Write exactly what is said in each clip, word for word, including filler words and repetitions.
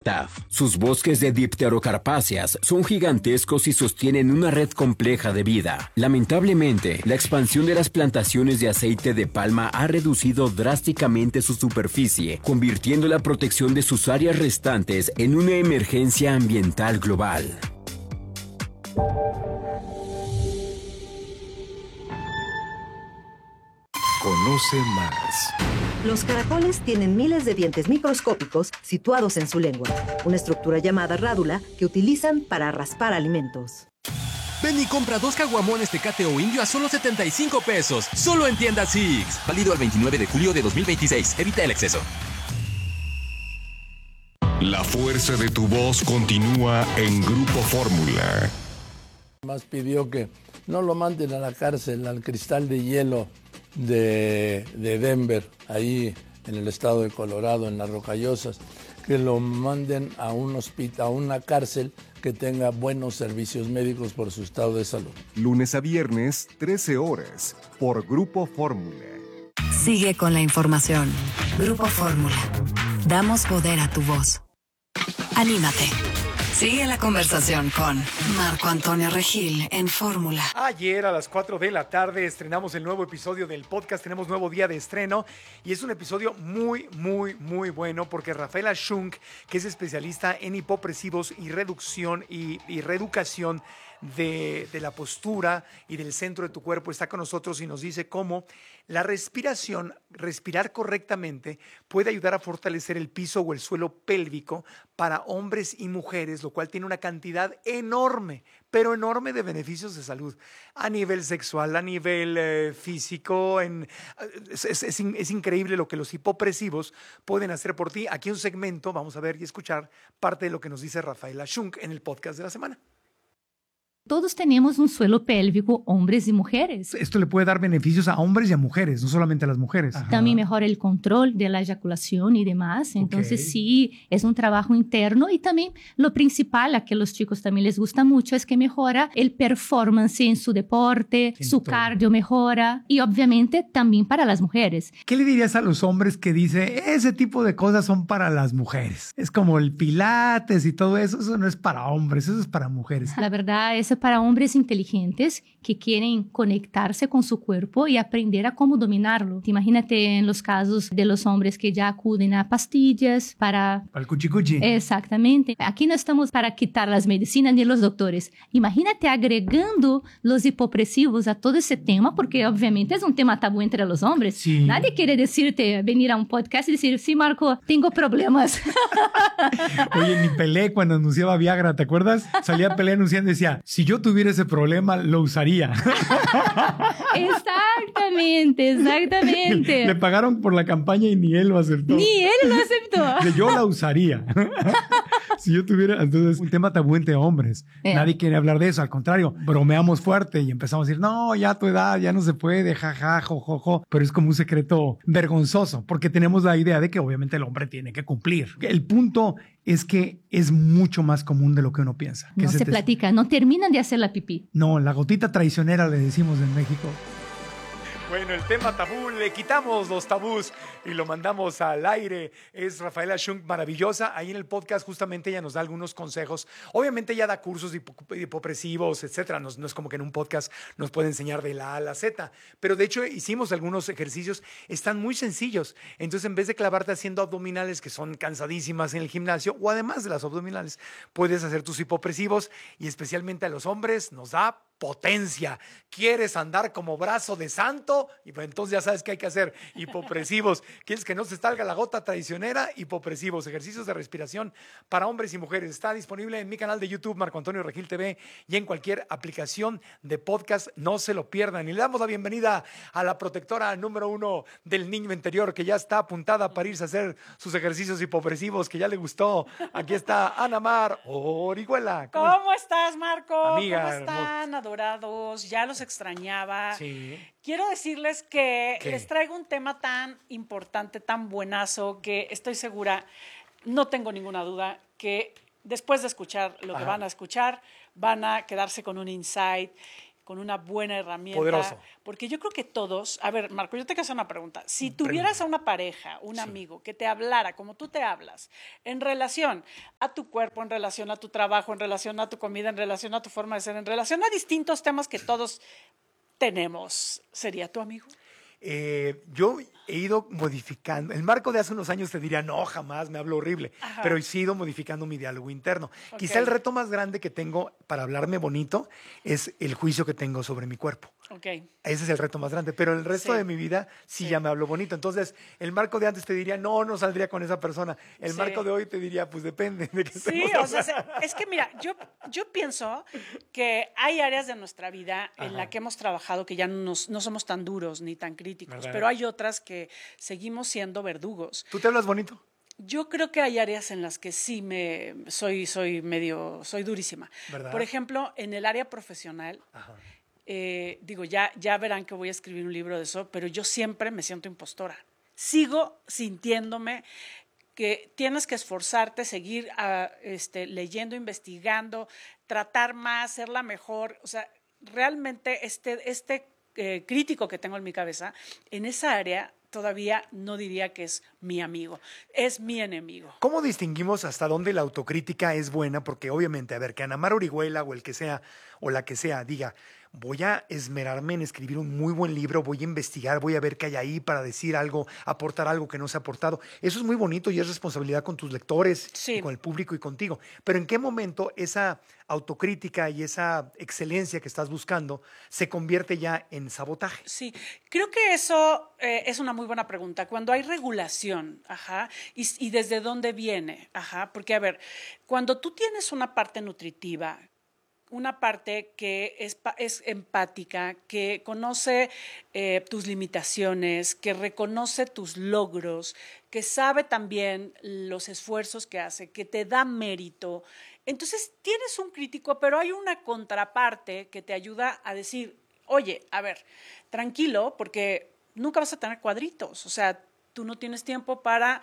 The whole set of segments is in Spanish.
libertad. Sus bosques de dipterocarpáceas son gigantescos y sostienen una red compleja de vida. Lamentablemente, la expansión de las plantaciones de aceite de palma ha reducido drásticamente su superficie, convirtiendo la protección de sus áreas restantes en una emergencia ambiental global. Conoce más. Los caracoles tienen miles de dientes microscópicos situados en su lengua, una estructura llamada rádula que utilizan para raspar alimentos. Ven y compra dos caguamones Tecate o Indio a solo setenta y cinco pesos, solo en tiendas Six. Válido al veintinueve de julio de dos mil veintiséis. Evita el exceso. La fuerza de tu voz continúa en Grupo Fórmula. Más pidió que no lo manden a la cárcel, al Cristal de Hielo de, de Denver, ahí en el estado de Colorado, en las Rocallosas, que lo manden a un hospital, a una cárcel que tenga buenos servicios médicos por su estado de salud. Lunes a viernes, trece horas, por Grupo Fórmula. Sigue con la información. Grupo Fórmula. Damos poder a tu voz. Anímate. Sigue la conversación con Marco Antonio Regil en Fórmula. Ayer a las cuatro de la tarde estrenamos el nuevo episodio del podcast. Tenemos nuevo día de estreno y es un episodio muy, muy, muy bueno porque Rafaela Shunk, que es especialista en hipopresivos y reducción y, y reeducación de, de la postura y del centro de tu cuerpo, está con nosotros y nos dice cómo la respiración, respirar correctamente, puede ayudar a fortalecer el piso o el suelo pélvico para hombres y mujeres, lo cual tiene una cantidad enorme, pero enorme de beneficios de salud a nivel sexual, a nivel eh, físico. En, es, es, es, es increíble lo que los hipopresivos pueden hacer por ti. Aquí un segmento, vamos a ver y escuchar parte de lo que nos dice Rafaela Shunk en el podcast de la semana. Todos tenemos un suelo pélvico, hombres y mujeres. Esto le puede dar beneficios a hombres y a mujeres, no solamente a las mujeres. Ajá. También mejora el control de la eyaculación y demás. Entonces, okay, sí, es un trabajo interno. Y también lo principal, a que los chicos también les gusta mucho, es que mejora el performance en su deporte, en su todo. Cardio mejora. Y obviamente también para las mujeres. ¿Qué le dirías a los hombres que dice ese tipo de cosas son para las mujeres? Es como el pilates y todo eso. Eso no es para hombres, eso es para mujeres. La verdad, es para hombres inteligentes que quieren conectarse con su cuerpo y aprender a cómo dominarlo. Imagínate en los casos de los hombres que ya acuden a pastillas para... Para el cuchicuchi. Exactamente. Aquí no estamos para quitar las medicinas ni los doctores. Imagínate agregando los hipopresivos a todo ese tema, porque obviamente es un tema tabú entre los hombres. Sí. Nadie quiere decirte, venir a un podcast y decir, sí, Marco, tengo problemas. Oye, ni Pelé cuando anunciaba Viagra, ¿te acuerdas? Salía Pelé anunciando y decía, si yo tuviera ese problema, lo usaría. Exactamente, exactamente. Le pagaron por la campaña y ni él lo aceptó. Ni él lo aceptó. Yo la usaría. Si yo tuviera, entonces, un tema tabú entre hombres. Eh. Nadie quiere hablar de eso. Al contrario, bromeamos fuerte y empezamos a decir, no, ya a tu edad, ya no se puede, jaja, jojojo. Jo, jo. Pero es como un secreto vergonzoso, porque tenemos la idea de que obviamente el hombre tiene que cumplir. El punto es que es mucho más común de lo que uno piensa. No se, se te... platica, no terminan de hacer la pipí. No, la gotita traicionera le decimos en México. Bueno, el tema tabú, le quitamos los tabús y lo mandamos al aire. Es Rafaela Shunk, maravillosa. Ahí en el podcast justamente ella nos da algunos consejos. Obviamente ella da cursos de hipopresivos, etcétera. No, no es como que en un podcast nos puede enseñar de la A a la Z. Pero de hecho hicimos algunos ejercicios, están muy sencillos. Entonces en vez de clavarte haciendo abdominales que son cansadísimas en el gimnasio, o además de las abdominales, puedes hacer tus hipopresivos y especialmente a los hombres nos da potencia. ¿Quieres andar como brazo de santo? Y pues entonces ya sabes qué hay que hacer. Hipopresivos. ¿Quieres que no se salga la gota traicionera? Hipopresivos. Ejercicios de respiración para hombres y mujeres. Está disponible en mi canal de YouTube, Marco Antonio Regil T V, y en cualquier aplicación de podcast. No se lo pierdan. Y le damos la bienvenida a la protectora número uno del niño interior, que ya está apuntada para irse a hacer sus ejercicios hipopresivos, que ya le gustó. Aquí está Ana Mar Orihuela. ¿Cómo, ¿Cómo estás, Marco? Amiga, ¿cómo están? Hermoso. Adorados, ya los extrañaba. Sí. Quiero decirles que ¿Qué? Les traigo un tema tan importante, tan buenazo, que estoy segura, no tengo ninguna duda, que después de escuchar lo Ajá. que van a escuchar, van a quedarse con un insight, con una buena herramienta. Poderoso. Porque yo creo que todos, a ver, Marco, yo te quiero hacer una pregunta. Si tuvieras a una pareja, un sí. amigo, que te hablara como tú te hablas, en relación a tu cuerpo, en relación a tu trabajo, en relación a tu comida, en relación a tu forma de ser, en relación a distintos temas que todos tenemos, ¿sería tu amigo? Eh, yo he ido modificando. El Marco de hace unos años te diría, no, jamás, me hablo horrible. Ajá. Pero he ido modificando mi diálogo interno. Okay. Quizá el reto más grande que tengo para hablarme bonito es el juicio que tengo sobre mi cuerpo. Okay. Ese es el reto más grande. Pero el resto sí. de mi vida sí, sí ya me hablo bonito. Entonces, el Marco de antes te diría, no, no saldría con esa persona. El sí. Marco de hoy te diría, pues depende de qué Sí, o sea, es que mira, yo, yo pienso que hay áreas de nuestra vida en las que hemos trabajado que ya no, nos, no somos tan duros ni tan críticos, ¿verdad? Pero hay otras que seguimos siendo verdugos. ¿Tú te hablas bonito? Yo creo que hay áreas en las que sí me soy, soy medio, soy durísima. ¿Verdad? Por ejemplo, en el área profesional, Ajá. Eh, digo, ya, ya verán que voy a escribir un libro de eso, pero yo siempre me siento impostora. Sigo sintiéndome que tienes que esforzarte, seguir uh, este, leyendo, investigando, tratar más, ser la mejor. O sea, realmente este, este eh, crítico que tengo en mi cabeza, en esa área todavía no diría que es mi amigo, es mi enemigo. ¿Cómo distinguimos hasta dónde la autocrítica es buena? Porque obviamente, a ver, que Ana Mar Orihuela o el que sea, o la que sea, diga, voy a esmerarme en escribir un muy buen libro, voy a investigar, voy a ver qué hay ahí para decir algo, aportar algo que no se ha aportado. Eso es muy bonito y es responsabilidad con tus lectores, sí. y con el público y contigo. Pero ¿en qué momento esa autocrítica y esa excelencia que estás buscando se convierte ya en sabotaje? Sí, creo que eso eh, es una muy buena pregunta. Cuando hay regulación, ajá, y, y desde dónde viene, ajá, porque a ver, cuando tú tienes una parte nutritiva, una parte que es, es empática, que conoce eh, tus limitaciones, que reconoce tus logros, que sabe también los esfuerzos que hace, que te da mérito. Entonces tienes un crítico, pero hay una contraparte que te ayuda a decir, oye, a ver, tranquilo, porque nunca vas a tener cuadritos. O sea, tú no tienes tiempo para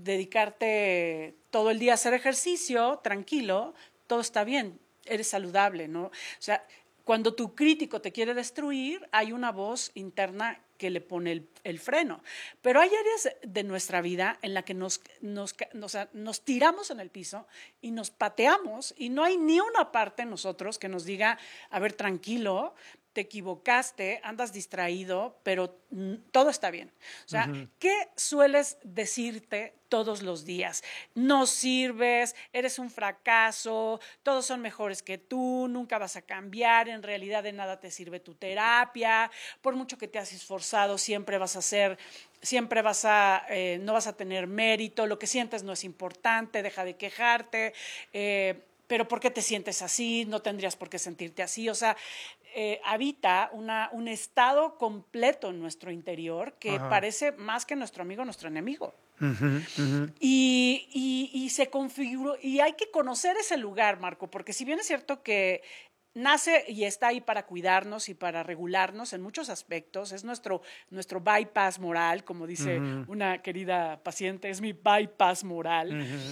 dedicarte todo el día a hacer ejercicio, tranquilo, todo está bien. Eres saludable, ¿no? O sea, cuando tu crítico te quiere destruir, hay una voz interna que le pone el, el freno. Pero hay áreas de nuestra vida en las que nos, nos, o sea, nos tiramos en el piso y nos pateamos y no hay ni una parte en nosotros que nos diga, a ver, tranquilo, te equivocaste, andas distraído, pero mm, todo está bien. O sea, uh-huh. ¿qué sueles decirte todos los días? No sirves, eres un fracaso, todos son mejores que tú, nunca vas a cambiar, en realidad de nada te sirve tu terapia, por mucho que te has esforzado, siempre vas a ser, siempre vas a, eh, no vas a tener mérito, lo que sientes no es importante, deja de quejarte, eh, pero ¿por qué te sientes así? No tendrías por qué sentirte así, o sea, Eh, habita una, un estado completo en nuestro interior que Ajá. parece más que nuestro amigo, nuestro enemigo. Uh-huh, uh-huh. Y, y, y se configuró, y hay que conocer ese lugar, Marco, porque si bien es cierto que nace y está ahí para cuidarnos y para regularnos en muchos aspectos, es nuestro, nuestro bypass moral, como dice uh-huh. una querida paciente, es mi bypass moral. Uh-huh.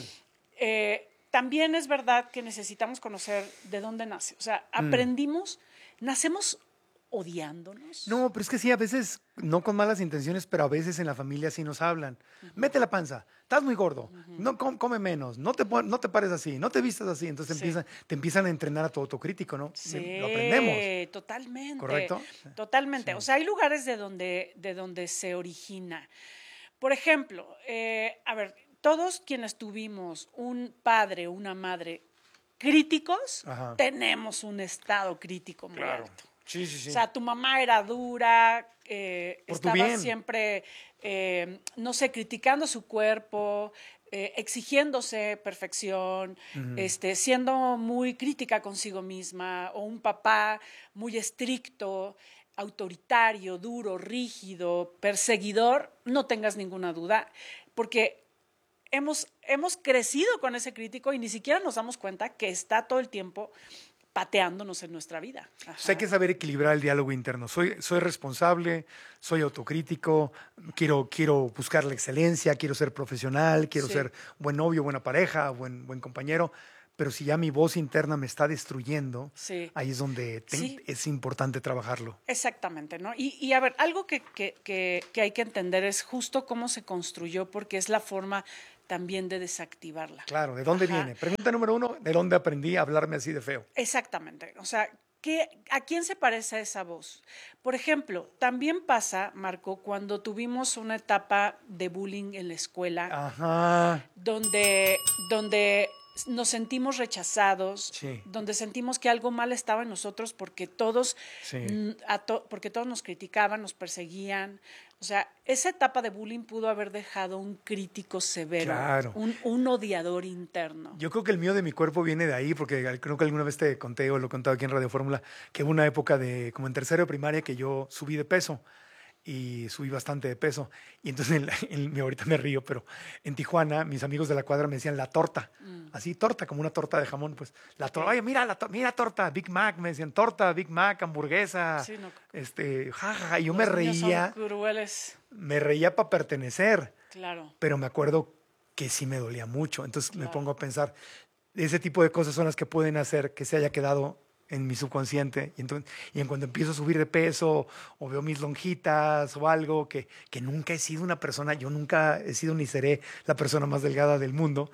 Eh, también es verdad que necesitamos conocer de dónde nace. O sea, aprendimos... Uh-huh. ¿Nacemos odiándonos? No, pero es que sí, a veces, no con malas intenciones, pero a veces en la familia sí nos hablan. Uh-huh. Mete la panza, estás muy gordo, uh-huh. no com- come menos, no te, no te pares así, no te vistas así. Entonces sí. empiezan, te empiezan a entrenar a tu autocrítico, ¿no? Sí, lo aprendemos. Totalmente. ¿Correcto? Totalmente. Sí. O sea, hay lugares de donde, de donde se origina. Por ejemplo, eh, a ver, todos quienes tuvimos un padre o una madre críticos, Ajá. tenemos un estado crítico muy claro. alto. Sí, sí, sí. O sea, tu mamá era dura, eh, Por estaba tu bien. siempre, eh, no sé, criticando su cuerpo, eh, exigiéndose perfección, uh-huh. este, siendo muy crítica consigo misma, o un papá muy estricto, autoritario, duro, rígido, perseguidor, no tengas ninguna duda, porque Hemos, hemos crecido con ese crítico y ni siquiera nos damos cuenta que está todo el tiempo pateándonos en nuestra vida. O sea, hay que saber equilibrar el diálogo interno. Soy, soy responsable, soy autocrítico, quiero, quiero buscar la excelencia, quiero ser profesional, quiero sí. ser buen novio, buena pareja, buen, buen compañero, pero si ya mi voz interna me está destruyendo, sí. ahí es donde te, sí. es importante trabajarlo. Exactamente, ¿no? Y, y a ver, algo que, que, que, que hay que entender es justo cómo se construyó, porque es la forma también de desactivarla. Claro, ¿de dónde Ajá. viene? Pregunta número uno, ¿de dónde aprendí a hablarme así de feo? Exactamente, o sea, ¿qué, ¿a quién se parece esa voz? Por ejemplo, también pasa, Marco, cuando tuvimos una etapa de bullying en la escuela, Ajá. donde... donde nos sentimos rechazados, sí. donde sentimos que algo mal estaba en nosotros porque todos, sí. a to, porque todos nos criticaban, nos perseguían. O sea, esa etapa de bullying pudo haber dejado un crítico severo, claro. un, un odiador interno. Yo creo que el mío de mi cuerpo viene de ahí, porque creo que alguna vez te conté o lo he contado aquí en Radio Fórmula, que hubo una época de como en tercero de primaria que yo subí de peso. Y subí bastante de peso. Y entonces, en, en, ahorita me río, pero en Tijuana, mis amigos de la cuadra me decían la torta. Mm. Así, torta, como una torta de jamón. Pues, la torta, oye, mira, la to mira torta, Big Mac. Me decían torta, Big Mac, hamburguesa. Sí, no. Este, jajaja. Ja, y yo Los me reía. Son crueles. Me reía para pertenecer. Claro. Pero me acuerdo que sí me dolía mucho. Entonces, claro. me pongo a pensar, ese tipo de cosas son las que pueden hacer que se haya quedado en mi subconsciente, y, entonces, y en cuanto empiezo a subir de peso o veo mis lonjitas o algo, que, que nunca he sido una persona, yo nunca he sido ni seré la persona más delgada del mundo,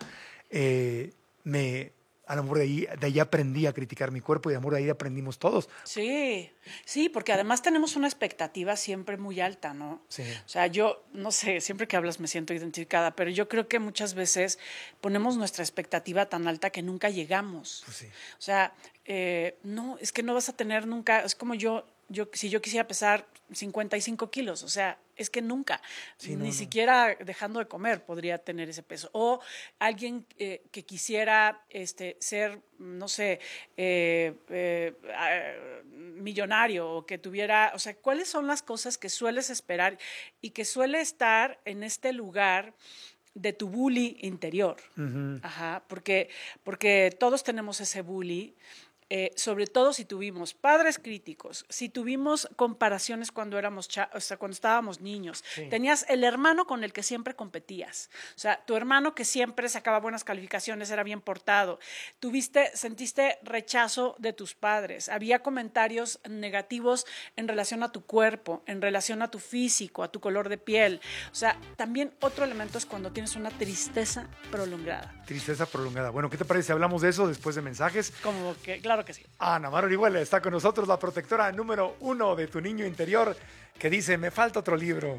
eh, me, a lo mejor de ahí, de ahí aprendí a criticar mi cuerpo y a lo mejor de ahí aprendimos todos. Sí, sí, porque además tenemos una expectativa siempre muy alta, ¿no? Sí. O sea, yo, no sé, siempre que hablas me siento identificada, pero yo creo que muchas veces ponemos nuestra expectativa tan alta que nunca llegamos. Pues sí. O sea, eh, no, es que no vas a tener nunca, es como yo, yo si yo quisiera pesar cincuenta y cinco kilos, o sea, es que nunca, sí, no, ni no. siquiera dejando de comer podría tener ese peso. O alguien eh, que quisiera este, ser, no sé, eh, eh, eh, millonario o que tuviera, o sea, ¿cuáles son las cosas que sueles esperar y que suele estar en este lugar de tu bully interior? Uh-huh. Ajá, porque, porque todos tenemos ese bully. Eh, sobre todo si tuvimos padres críticos, si tuvimos comparaciones cuando éramos cha o sea, cuando estábamos niños, sí. tenías el hermano con el que siempre competías, o sea, tu hermano que siempre sacaba buenas calificaciones, era bien portado, tuviste, sentiste rechazo de tus padres, había comentarios negativos en relación a tu cuerpo, en relación a tu físico, a tu color de piel, o sea, también otro elemento es cuando tienes una tristeza prolongada. Tristeza prolongada. Bueno, ¿qué te parece si hablamos de eso después de mensajes? Como que, claro que sí. Ana Mar Orihuela está con nosotros, la protectora número uno de tu niño interior, que dice, me falta otro libro.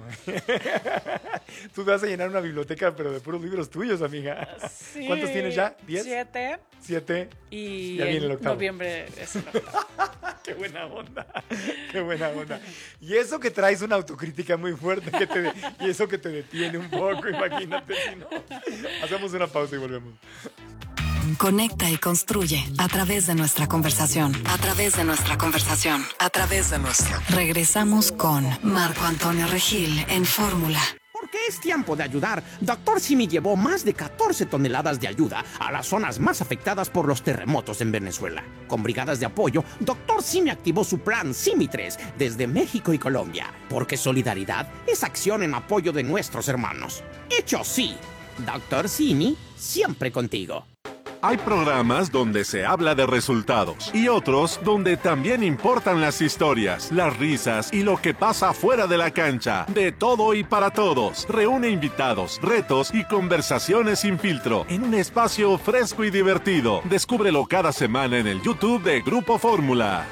Tú vas a llenar una biblioteca, pero de puros libros tuyos, amiga. Sí. ¿Cuántos tienes ya? ¿Diez? Siete. Siete. Y ya viene el octavo. Noviembre es el octavo. Qué buena onda, qué buena onda. Y eso que traes una autocrítica muy fuerte, que te de, y eso que te detiene un poco, imagínate si no. Hacemos una pausa y volvemos. Conecta y construye a través de nuestra conversación. A través de nuestra conversación. A través de nuestra. Regresamos con Marco Antonio Regil en Fórmula. Porque es tiempo de ayudar. Doctor Simi llevó más de catorce toneladas de ayuda a las zonas más afectadas por los terremotos en Venezuela. Con brigadas de apoyo, Doctor Simi activó su plan Simi tres desde México y Colombia. Porque solidaridad es acción en apoyo de nuestros hermanos. Hecho sí. Doctor Simi, siempre contigo. Hay programas donde se habla de resultados y otros donde también importan las historias, las risas y lo que pasa fuera de la cancha. De todo y para todos. Reúne invitados, retos y conversaciones sin filtro en un espacio fresco y divertido. Descúbrelo cada semana en el YouTube de Grupo Fórmula.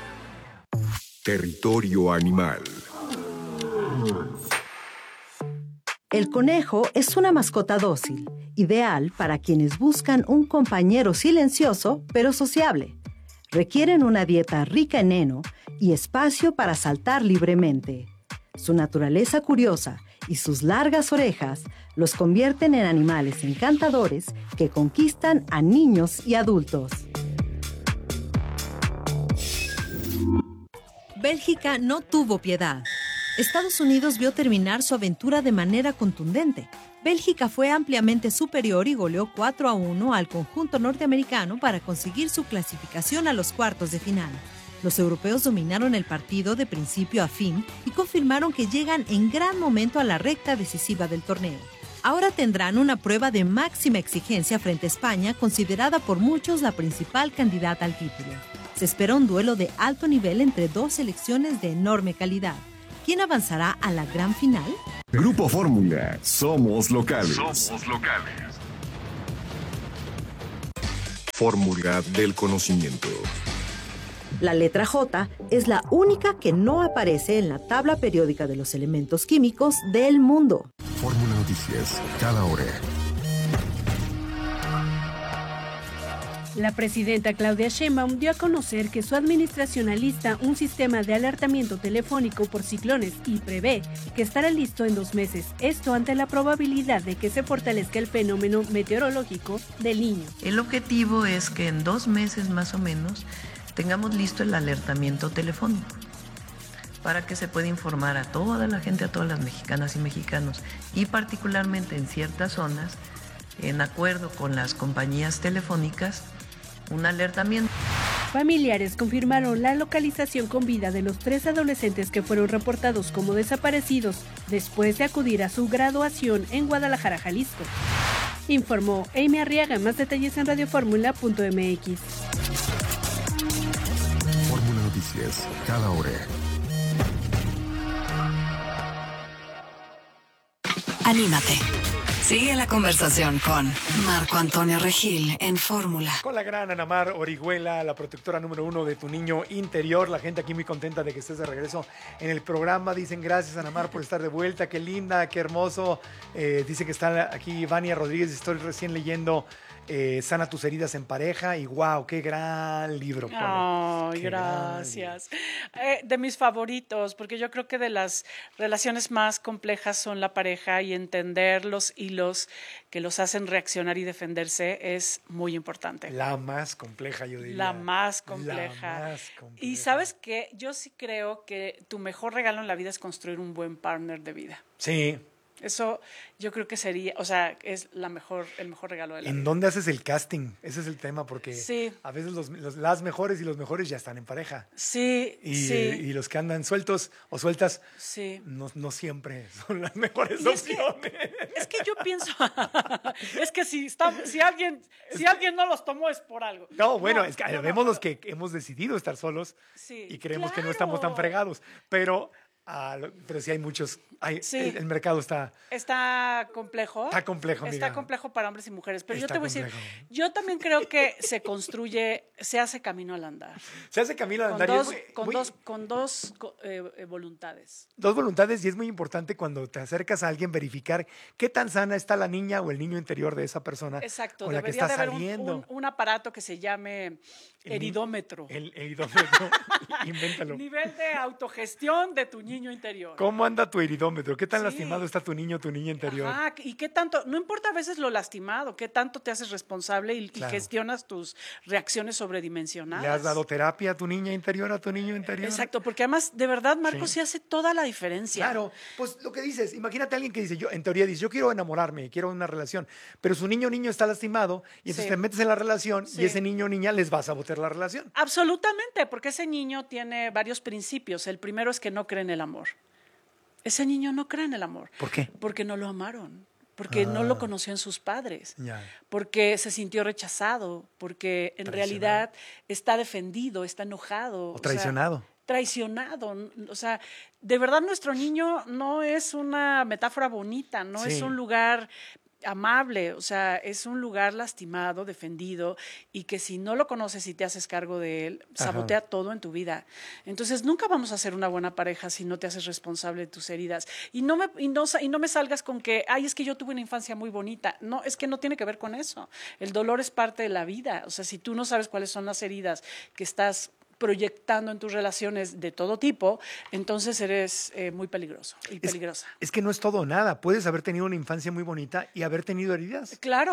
Territorio Animal. El conejo es una mascota dócil, ideal para quienes buscan un compañero silencioso pero sociable. Requieren una dieta rica en heno y espacio para saltar libremente. Su naturaleza curiosa y sus largas orejas los convierten en animales encantadores que conquistan a niños y adultos. Bélgica no tuvo piedad. Estados Unidos vio terminar su aventura de manera contundente. Bélgica fue ampliamente superior y goleó cuatro a uno al conjunto norteamericano para conseguir su clasificación a los cuartos de final. Los europeos dominaron el partido de principio a fin y confirmaron que llegan en gran momento a la recta decisiva del torneo. ahora tendrán una prueba de máxima exigencia frente a España, considerada por muchos la principal candidata al título. Se espera un duelo de alto nivel entre dos selecciones de enorme calidad. ¿Quién avanzará a la gran final? Grupo Fórmula, somos locales. Somos locales. Fórmula del conocimiento. La letra J es la única que no aparece en la tabla periódica de los elementos químicos del mundo. Fórmula Noticias, cada hora. La presidenta Claudia Sheinbaum dio a conocer que su administración alista un sistema de alertamiento telefónico por ciclones y prevé que estará listo en dos meses. Esto ante la probabilidad de que se fortalezca el fenómeno meteorológico del Niño. El objetivo es que en dos meses más o menos tengamos listo el alertamiento telefónico para que se pueda informar a toda la gente, a todas las mexicanas y mexicanos, y particularmente en ciertas zonas, en acuerdo con las compañías telefónicas, un alertamiento. Familiares confirmaron la localización con vida de los tres adolescentes que fueron reportados como desaparecidos después de acudir a su graduación en Guadalajara, Jalisco. Informó Amy Arriaga. Más detalles en radioformula punto m x. Fórmula Noticias, cada hora. Anímate. Sigue la conversación con Marco Antonio Regil en Fórmula. Con la gran Ana Mar Orihuela, la protectora número uno de tu niño interior. La gente aquí muy contenta de que estés de regreso en el programa. Dicen gracias, Ana Mar, por estar de vuelta. Qué linda, qué hermoso. Eh, dice que está aquí Vania Rodríguez. Estoy recién leyendo eh, Sana tus heridas en pareja. Y wow, qué gran libro. Ay, qué gracias. Eh, de mis favoritos, porque yo creo que de las relaciones más complejas son la pareja, y entender los hilos que los hacen reaccionar y defenderse es muy importante. La más compleja, yo diría. La más compleja. La más compleja. Y ¿sabes qué? Yo sí creo que tu mejor regalo en la vida es construir un buen partner de vida. Sí. Eso yo creo que sería, o sea, es la mejor, el mejor regalo de la ¿En vida. dónde haces el casting? Ese es el tema, porque sí. a veces los, los, las mejores y los mejores ya están en pareja. Sí, y, sí. Y los que andan sueltos o sueltas, sí. no, no siempre son las mejores y opciones. Es que, es que yo pienso, es que si, está, si, alguien, si alguien no los tomó es por algo. No, bueno, no, es que no, vemos no, los que hemos decidido estar solos sí, y creemos claro. que no estamos tan fregados, pero... Ah, pero sí hay muchos, hay, sí. el, el mercado está... Está complejo. Está complejo, Está amiga. complejo para hombres y mujeres, pero está yo te voy complejo. a decir, yo también creo que se construye, se hace camino al andar. Se hace camino al con andar. Dos, muy, con, muy, dos, con dos eh, voluntades. Dos voluntades, y es muy importante cuando te acercas a alguien verificar qué tan sana está la niña o el niño interior de esa persona. Exacto, con la que debería está de haber saliendo. Un, un, un aparato que se llame heridómetro. El heridómetro, invéntalo. Nivel de autogestión de tu niño interior. ¿Cómo anda tu heridómetro? ¿Qué tan sí. lastimado está tu niño o tu niña interior? Ajá, y qué tanto, no importa a veces lo lastimado, qué tanto te haces responsable y, claro. y gestionas tus reacciones sobredimensionadas. ¿Le has dado terapia a tu niña interior, a tu niño interior? Exacto, porque además, de verdad, Marco, sí, sí hace toda la diferencia. Claro, pues lo que dices, imagínate a alguien que dice, yo en teoría dice, yo quiero enamorarme, quiero una relación, pero su niño o niño está lastimado, y entonces sí. te metes en la relación sí. y ese niño o niña les va a sabotear la relación. Absolutamente, porque ese niño tiene varios principios. El primero es que no cree en el amor. Ese niño no cree en el amor. ¿Por qué? Porque no lo amaron, porque ah. no lo conoció en sus padres, yeah. porque se sintió rechazado, porque en realidad está defendido, está enojado. O traicionado. O sea, traicionado. O sea, de verdad nuestro niño no es una metáfora bonita, no sí. es un lugar amable, o sea, es un lugar lastimado, defendido, y que si no lo conoces y te haces cargo de él, sabotea Ajá. todo en tu vida. Entonces, nunca vamos a ser una buena pareja si no te haces responsable de tus heridas. Y no me, y no, y no me salgas con que, ay, es que yo tuve una infancia muy bonita. No, es que no tiene que ver con eso. El dolor es parte de la vida. O sea, si tú no sabes cuáles son las heridas que estás proyectando en tus relaciones de todo tipo, entonces eres eh, muy peligroso y peligrosa. Es, es que no es todo o nada. Puedes haber tenido una infancia muy bonita y haber tenido heridas. Claro, Entonces,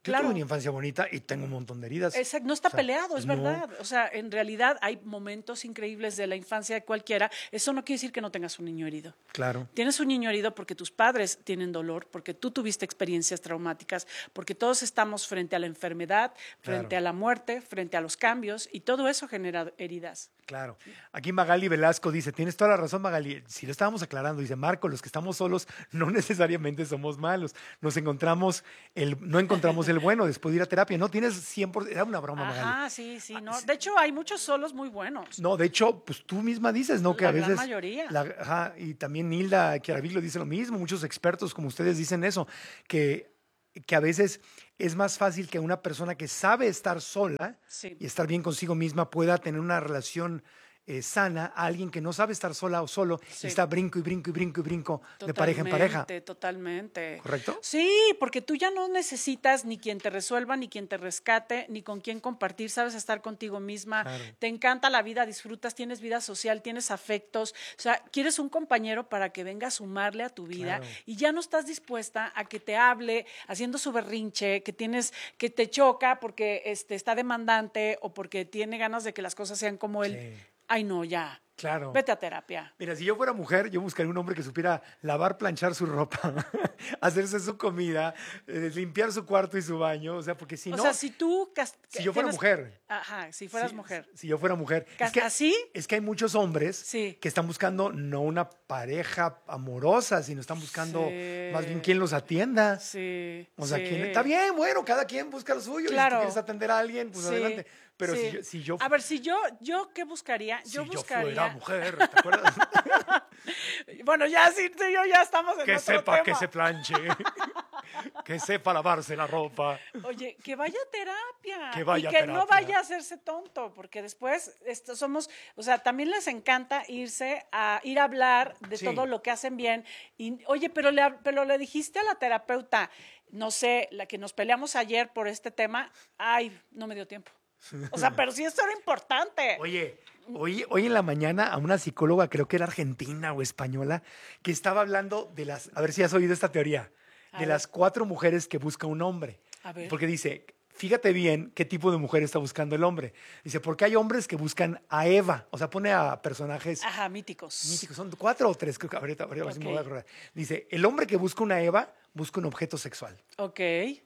Yo Claro. tuve una infancia bonita y tengo un montón de heridas. Exacto, no está O sea, peleado, es no. verdad. O sea, en realidad hay momentos increíbles de la infancia de cualquiera. Eso no quiere decir que no tengas un niño herido. Claro. Tienes un niño herido porque tus padres tienen dolor, porque tú tuviste experiencias traumáticas, porque todos estamos frente a la enfermedad, frente Claro. a la muerte, frente a los cambios, y todo eso genera heridas. Claro. Aquí Magali Velasco dice, tienes toda la razón, Magali. Si lo estábamos aclarando, dice Marco, los que estamos solos no necesariamente somos malos. Nos encontramos, el, no encontramos el bueno después de ir a terapia. No, tienes cien por ciento, era una broma, Magali. Ajá, sí, sí. No. De hecho, hay muchos solos muy buenos. No, de hecho, pues tú misma dices, ¿no? Que La a veces. gran mayoría. La, ajá, y también Nilda Chiaraviglo dice lo mismo, muchos expertos como ustedes dicen eso, que, que a veces es más fácil que una persona que sabe estar sola Sí. y estar bien consigo misma pueda tener una relación eh, sana a alguien que no sabe estar sola o solo Sí. y está brinco y brinco y brinco y brinco de pareja en pareja. Totalmente, totalmente. ¿Correcto? Sí, porque tú ya no necesitas ni quien te resuelva, ni quien te rescate, ni con quien compartir, sabes estar contigo misma, Claro. te encanta la vida, disfrutas, tienes vida social, tienes afectos, o sea, quieres un compañero para que venga a sumarle a tu vida Claro. y ya no estás dispuesta a que te hable haciendo su berrinche, que tienes, que te choca porque este, está demandante o porque tiene ganas de que las cosas sean como él. Sí. Ay, no, ya. Claro. Vete a terapia. Mira, si yo fuera mujer, yo buscaría un hombre que supiera lavar, planchar su ropa, hacerse su comida, eh, limpiar su cuarto y su baño. O sea, porque si o no. sea, si tú... cas- Si yo fuera tienes- mujer. Ajá, si fueras Sí, mujer. Si yo fuera mujer. Cas- Es que, ¿Así? Es que hay muchos hombres Sí. que están buscando no una pareja amorosa, sino están buscando Sí. más bien quien los atienda. Sí. O sea, sí. quién- está bien, bueno, cada quien busca lo suyo. Y si Claro. tú quieres atender a alguien, pues Sí, adelante. Pero sí. si yo, si yo, A ver, si yo, yo ¿qué buscaría? si Yo yo buscaría... fuera mujer, ¿te acuerdas? Bueno, ya sí, tú y yo ya estamos en que otro sepa tema. que se planche, que sepa lavarse la ropa. Oye, que vaya a terapia. Que vaya y a que no terapia. vaya a hacerse tonto, porque después esto somos, o sea, también les encanta irse a ir a hablar de Sí. todo lo que hacen bien. Y, oye, pero le, pero le dijiste a la terapeuta, no sé, la que nos peleamos ayer por este tema, ay, no me dio tiempo. O sea, pero sí esto era importante. Oye, hoy, hoy en la mañana a una psicóloga, creo que era argentina o española, que estaba hablando de las, a ver si has oído esta teoría, A de ver. las cuatro mujeres que busca un hombre. A ver. Porque dice, fíjate bien qué tipo de mujer está buscando el hombre. Dice, porque hay hombres que buscan a Eva, o sea, pone a personajes Ajá, míticos. míticos, son cuatro o tres, creo que ahorita, ahorita a ver si me Ok. voy a acordar. Dice, el hombre que busca una Eva busca un objeto sexual. Ok.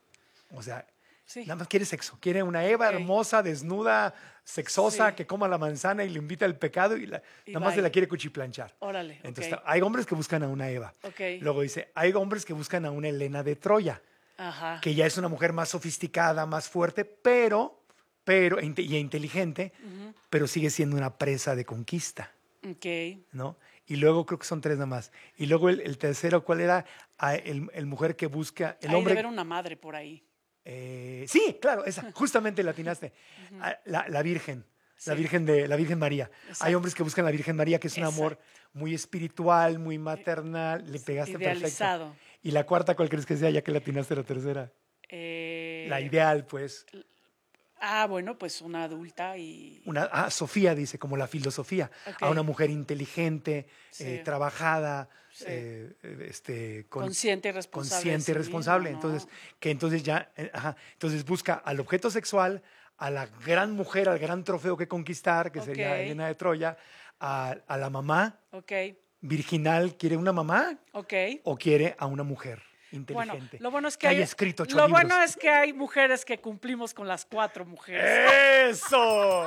O sea, Sí. nada más quiere sexo. Quiere una Eva Ok. hermosa, desnuda, sexosa, Sí. que coma la manzana y le invita al pecado y, la- Y nada más bye. se la quiere cuchiplanchar. Órale, ok. Entonces, está- hay hombres que buscan a una Eva. Ok. Luego dice, hay hombres que buscan a una Helena de Troya, Ajá. que ya es una mujer más sofisticada, más fuerte, pero, pero, e inte- y inteligente, Ujú. pero sigue siendo una presa de conquista, Ok. ¿no? Y luego creo que son tres nada más. Y luego el, el tercero, ¿cuál era? Ah, el, el mujer que busca, el Hay hombre... de haber una madre por ahí. Eh, sí, claro, esa, justamente la atinaste. Ah, la, la Virgen, la Sí. Virgen de la Virgen María. Exacto. Hay hombres que buscan la Virgen María, que es un Exacto. amor muy espiritual, muy maternal. Le pegaste Idealizado. perfecto. Y la cuarta, ¿cuál crees que sea? Ya que la atinaste la tercera. Eh, La ideal, pues. Ah, bueno, pues una adulta y... Una, ah, Sofía dice, como la filosofía. Ok. A una mujer inteligente, Sí. eh, trabajada, Sí. eh, eh, este, con- Consciente y responsable de consciente y sí responsable. misma, ¿no? Entonces, que entonces ya, eh, ajá, entonces busca al objeto sexual, a la gran mujer, al gran trofeo que conquistar, que sería Ok. Helena de Troya, a, a la mamá Ok, virginal, ¿quiere una mamá ok. o quiere a una mujer Bueno, inteligente? lo bueno es que, haya hay, escrito ocho lo libros. bueno es que hay mujeres que cumplimos con las cuatro mujeres. ¡Eso!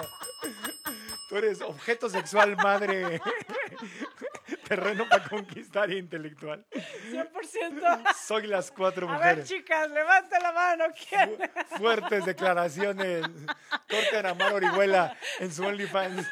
Tú eres objeto sexual, madre. Terreno para conquistar e intelectual. cien por ciento. Soy las cuatro A ver, mujeres. chicas, levante la mano. ¿Quién? Fuertes declaraciones. Corten a Mar Orihuela en su OnlyFans.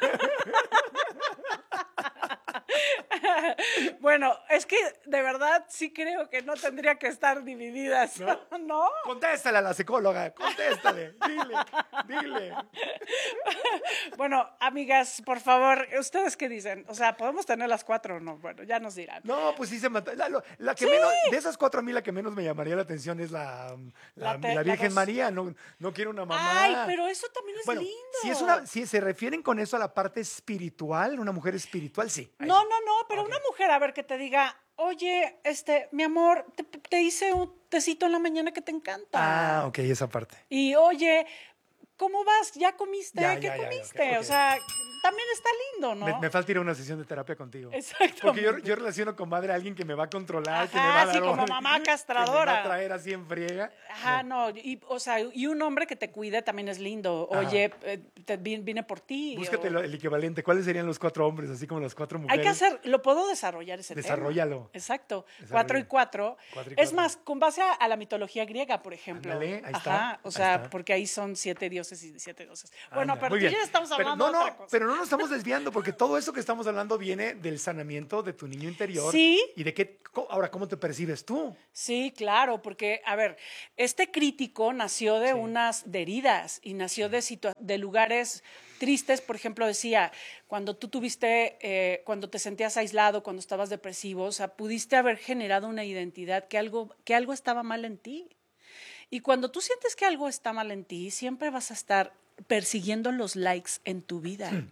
Bueno, es que de verdad sí creo que no tendría que estar divididas, ¿no? ¿No? Contéstale a la psicóloga, contéstale. Dile, dile. Bueno, amigas, por favor, ¿ustedes qué dicen? O sea, ¿podemos tener las cuatro o no? Bueno, ya nos dirán. No, pues sí se mata. La, lo- la que Sí. menos, de esas cuatro a mí la que menos me llamaría la atención es la, la, La te- la la Virgen dos. María. No, no quiero una mamá. Ay, pero eso también es Bueno, lindo. si, es una, si se refieren con eso a la parte espiritual, una mujer espiritual, sí. Ahí No, sí. no, no, pero una mujer, a ver, que te diga, oye, este, mi amor, te, te hice un, tecito en la mañana que te encanta. Ah, ok, esa parte. Y oye, ¿cómo vas? ¿Ya comiste? Ya, ¿Qué ya, ya, comiste? okay, okay. O sea, también está lindo, ¿no? Me, me falta ir a una sesión de terapia contigo. Exacto. Porque yo, yo relaciono con madre a alguien que me va a controlar, Ajá, que me va a dar sí, como orden, mamá castradora. que me va a traer así en friega. Ajá, no. no y, o sea, y un hombre que te cuide también es lindo. Oye, eh, te, vine por ti. Búscate o... lo, el equivalente. ¿Cuáles serían los cuatro hombres, así como las cuatro mujeres? Hay que hacer, lo puedo desarrollar ese Desarrollalo. tema. Exacto. Desarrollalo. Cuatro y cuatro. cuatro y Es cuatro. más, con base a, a la mitología griega, por ejemplo. Ándale, ahí Ajá, está, o ahí sea, está. porque ahí son siete dioses y siete dioses. Bueno, Anda, pero muy tú bien. ya estamos Pero hablando no, de otra no, cosa. pero no nos estamos desviando, porque todo eso que estamos hablando viene del sanamiento de tu niño interior. Sí. Y de qué, ahora, ¿cómo te percibes tú? Sí, claro, porque, a ver, este crítico nació de sí. unas de heridas y nació de, situa- de lugares tristes. Por ejemplo, decía, cuando tú tuviste, eh, cuando te sentías aislado, cuando estabas depresivo, o sea, pudiste haber generado una identidad que algo, que algo estaba mal en ti. Y cuando tú sientes que algo está mal en ti, siempre vas a estar persiguiendo los likes en tu vida. Hmm.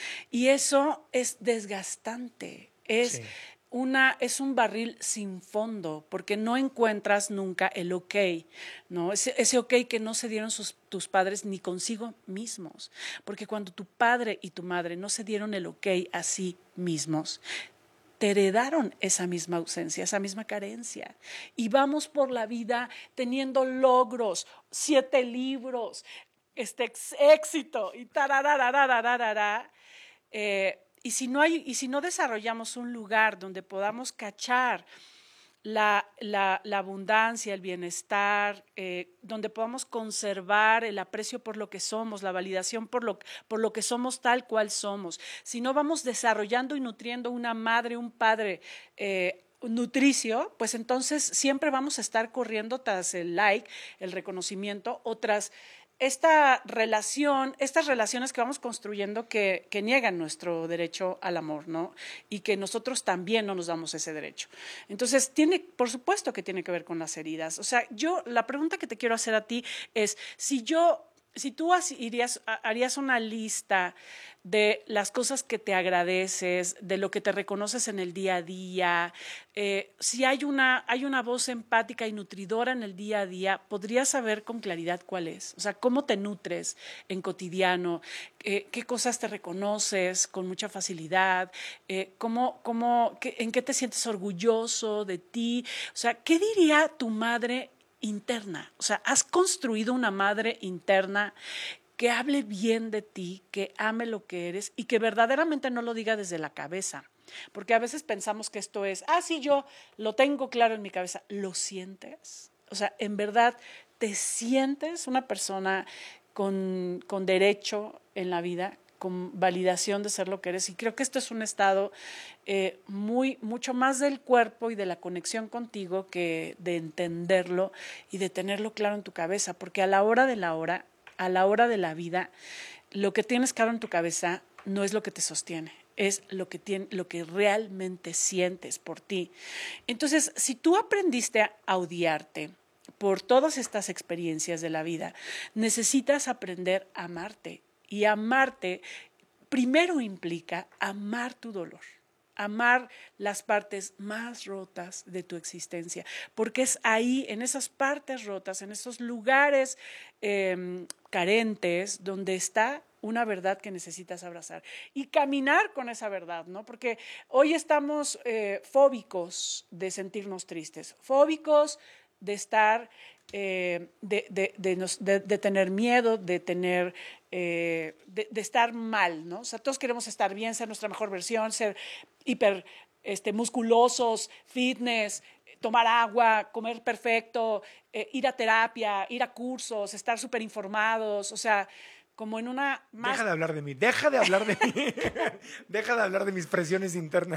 Y eso es desgastante, es, sí. una, es un barril sin fondo, porque no encuentras nunca el ok, ¿no? Ese, ese ok que no se dieron sus, tus padres ni consigo mismos, porque cuando tu padre y tu madre no se dieron el ok a sí mismos, te heredaron esa misma ausencia, esa misma carencia. Y vamos por la vida teniendo logros, siete libros, este éxito y tararararararara. Eh, y, si no hay, y si no desarrollamos un lugar donde podamos cachar la, la, la abundancia, el bienestar, eh, donde podamos conservar el aprecio por lo que somos, la validación por lo, por lo que somos tal cual somos, si no vamos desarrollando y nutriendo una madre, un padre eh, nutricio, pues entonces siempre vamos a estar corriendo tras el like, el reconocimiento o tras esta relación, estas relaciones que vamos construyendo que, que niegan nuestro derecho al amor, ¿no? Y que nosotros también no nos damos ese derecho. Entonces, tiene, por supuesto que tiene que ver con las heridas. O sea, yo, la pregunta que te quiero hacer a ti es, si yo, si tú irías, harías una lista de las cosas que te agradeces, de lo que te reconoces en el día a día, eh, si hay una, hay una voz empática y nutridora en el día a día, podrías saber con claridad cuál es. O sea, cómo te nutres en cotidiano, eh, qué cosas te reconoces con mucha facilidad, eh, cómo, cómo, qué, en qué te sientes orgulloso de ti. O sea, ¿qué diría tu madre interna? O sea, ¿has construido una madre interna que hable bien de ti, que ame lo que eres y que verdaderamente no lo diga desde la cabeza? Porque a veces pensamos que esto es, ah, sí, yo lo tengo claro en mi cabeza. ¿Lo sientes? O sea, ¿en verdad te sientes una persona con, con derecho en la vida, con validación de ser lo que eres? Y creo que esto es un estado eh, muy, mucho más del cuerpo y de la conexión contigo que de entenderlo y de tenerlo claro en tu cabeza, porque a la hora de la hora, a la hora de la vida, lo que tienes claro en tu cabeza no es lo que te sostiene, es lo que, tiene, lo que realmente sientes por ti. Entonces, si tú aprendiste a odiarte por todas estas experiencias de la vida, necesitas aprender a amarte. Y amarte primero implica amar tu dolor, amar las partes más rotas de tu existencia, porque es ahí, en esas partes rotas, en esos lugares eh, carentes, donde está una verdad que necesitas abrazar y caminar con esa verdad, ¿no? Porque hoy estamos eh, fóbicos de sentirnos tristes, fóbicos de estar, eh, de, de, de, nos, de, de tener miedo, de tener, eh, de, de estar mal, ¿no? O sea, todos queremos estar bien, ser nuestra mejor versión, ser hiper este, musculosos, fitness, tomar agua, comer perfecto, eh, ir a terapia, ir a cursos, estar súper informados, o sea, como en una más... Deja de hablar de mí, deja de hablar de mí, deja de hablar de mis presiones internas.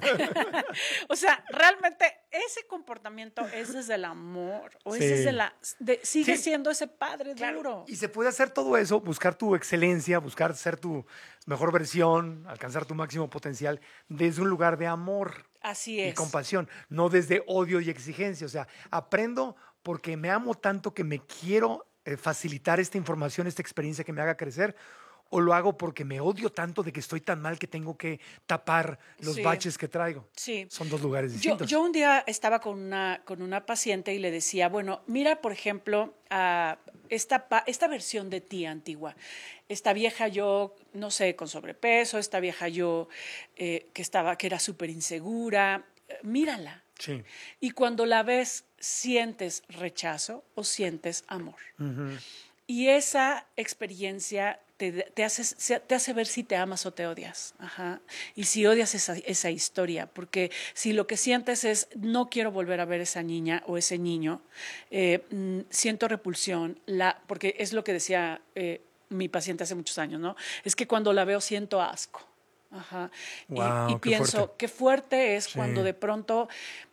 O sea, realmente ese comportamiento es desde el amor, o sí. es desde la... De, sigue sí. siendo ese padre claro. duro. Y se puede hacer todo eso, buscar tu excelencia, buscar ser tu mejor versión, alcanzar tu máximo potencial desde un lugar de amor. Así es. Y compasión, no desde odio y exigencia. O sea, aprendo porque me amo tanto que me quiero eh, facilitar esta información, esta experiencia que me haga crecer, o lo hago porque me odio tanto de que estoy tan mal que tengo que tapar los Sí. baches que traigo. Sí. Son dos lugares Yo, distintos. yo un día estaba con una, con una paciente y le decía, bueno, mira, por ejemplo, a esta, pa- esta versión de ti antigua. Esta vieja yo, no sé, con sobrepeso, esta vieja yo eh, que, estaba, que era súper insegura. Eh, Mírala. Sí. Y cuando la ves, sientes rechazo o sientes amor. Ujú. Y esa experiencia te, te, hace, se- te hace ver si te amas o te odias. Ajá. Y si odias esa, esa historia, porque si lo que sientes es no quiero volver a ver esa niña o ese niño, eh, mm, siento repulsión, la, porque es lo que decía eh, mi paciente hace muchos años, ¿no? Es que cuando la veo siento asco. Ajá. Y- Guau, y, qué pienso, fuerte. qué fuerte es Sí. cuando de pronto...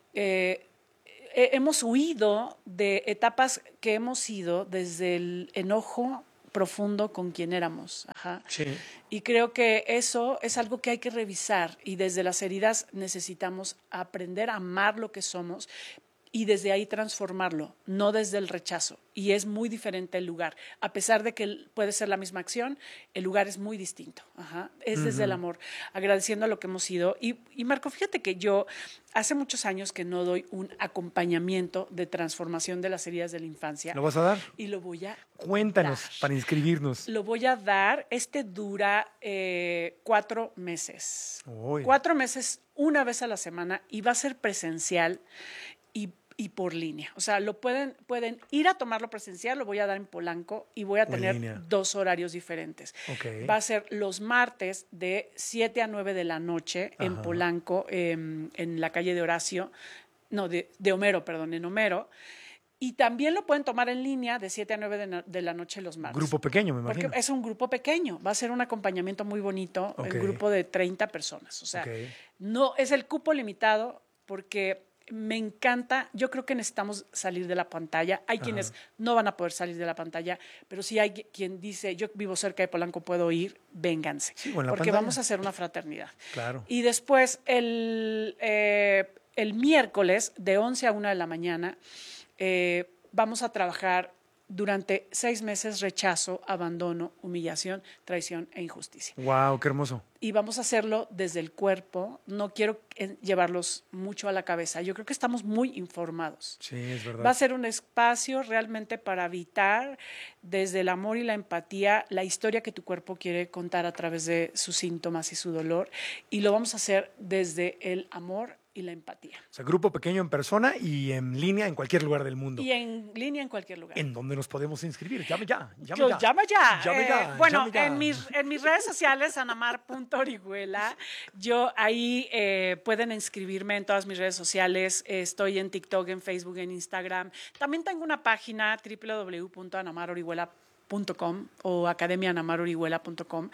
eh, he- hemos huido de etapas que hemos ido desde el enojo profundo con quien éramos. Ajá. Sí. Y creo que eso es algo que hay que revisar y desde las heridas necesitamos aprender a amar lo que somos y desde ahí transformarlo, no desde el rechazo. Y es muy diferente el lugar. A pesar de que el- puede ser la misma acción, el lugar es muy distinto. Ajá. Es desde Ujú. el amor, agradeciendo a lo que hemos sido. Y, y Marco, fíjate que yo hace muchos años que no doy un acompañamiento de transformación de las heridas de la infancia. ¿Lo vas a dar? Y lo voy a Cuéntanos para inscribirnos. lo voy a dar. Este dura eh, cuatro meses. Uy. Cuatro meses, una vez a la semana, y va a ser presencial y, y por línea. O sea, lo pueden, pueden ir a tomarlo presencial, lo voy a dar en Polanco y voy a O en tener línea. dos horarios diferentes. Ok. Va a ser los martes de siete a nueve de la noche en Ajá. Polanco, em, en la calle de Horacio, no, de, de Homero, perdón, en Homero. Y también lo pueden tomar en línea de siete a nueve de, na- de la noche los martes. Grupo pequeño, me Porque imagino. es un grupo pequeño, va a ser un acompañamiento muy bonito, Ok. un grupo de treinta personas. O sea, Ok. no es el cupo limitado porque me encanta, yo creo que necesitamos salir de la pantalla. Hay Ajá. quienes no van a poder salir de la pantalla, pero si hay quien dice, yo vivo cerca de Polanco, puedo ir, vénganse. Sí, o en la porque pantalla. vamos a hacer una fraternidad. Claro. Y después, el, eh, el miércoles, de once a una de la mañana, eh, vamos a trabajar durante seis meses rechazo, abandono, humillación, traición e injusticia. Wow, qué hermoso. Y vamos a hacerlo desde el cuerpo. No quiero eh, llevarlos mucho a la cabeza. Yo creo que estamos muy informados. Sí, es verdad. Va a ser un espacio realmente para habitar desde el amor y la empatía la historia que tu cuerpo quiere contar a través de sus síntomas y su dolor. Y lo vamos a hacer desde el amor y la empatía. O sea, grupo pequeño en persona y en línea en cualquier lugar del mundo. Y en línea en cualquier lugar. ¿En dónde nos podemos inscribir? Llame ya, llame Yo- ya. llama ya. Llame Eh, ya, bueno, llame ya. En, mis, en mis redes sociales, anamar punto orihuela, yo ahí eh, pueden inscribirme en todas mis redes sociales. Eh, estoy en TikTok, en Facebook, en Instagram. También tengo una página, doble u doble u doble u punto anamar orihuela punto com o academia anamar orihuela punto com,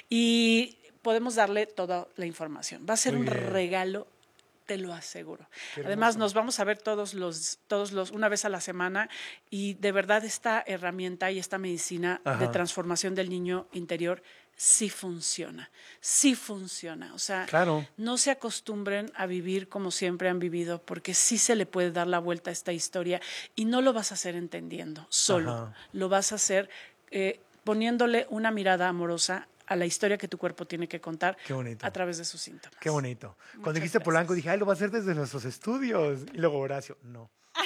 y podemos darle toda la información. Va a ser Muy un bien. regalo, te lo aseguro. Qué Además, hermoso. nos vamos a ver todos los, todos los, una vez a la semana, y de verdad esta herramienta y esta medicina Ajá. de transformación del niño interior sí funciona, sí funciona. O sea, Claro. no se acostumbren a vivir como siempre han vivido, porque sí se le puede dar la vuelta a esta historia y no lo vas a hacer entendiendo solo, Ajá. lo vas a hacer eh, poniéndole una mirada amorosa a la historia que tu cuerpo tiene que contar Qué bonito. a través de sus síntomas. Qué bonito. Cuando Muchas dijiste Polanco dije, ay, lo va a hacer desde nuestros estudios. Y luego Horacio, no.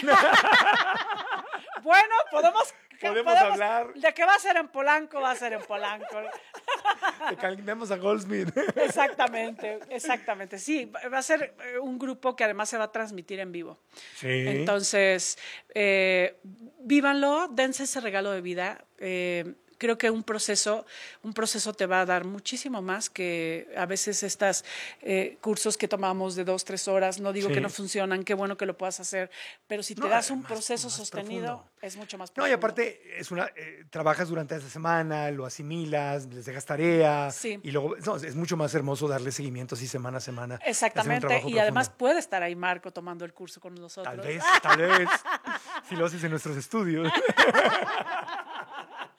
Bueno, podemos, Podemos hablar. De que va a ser en Polanco, va a ser en Polanco. Te cambiamos a Goldsmith. Exactamente, exactamente. Sí, va a ser eh, un grupo que además se va a transmitir en vivo. Sí. Entonces, eh, vívanlo, dense ese regalo de vida. Eh, creo que un proceso, un proceso te va a dar muchísimo más que a veces estos eh, cursos que tomamos de dos, tres horas. No digo Sí. que no funcionan, qué bueno que lo puedas hacer, pero si te No, das un más- proceso más sostenido, profundo. es mucho más No, profundo. y aparte, es una, eh, trabajas durante esa semana, lo asimilas, les dejas tarea. Sí. Y luego, no, es mucho más hermoso darle seguimiento así semana a semana. Hacer un Exactamente, y trabajo profundo. además puede estar ahí Marco tomando el curso con nosotros. Tal vez, tal vez. Si lo haces en nuestros estudios.